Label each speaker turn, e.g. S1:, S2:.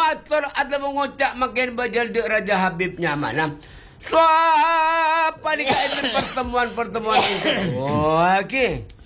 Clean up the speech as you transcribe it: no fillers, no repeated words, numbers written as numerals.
S1: atur ada mengucap makin bajalde Raja Habibnya mana. Siapa nih pertemuan-pertemuan itu? Oh, okey.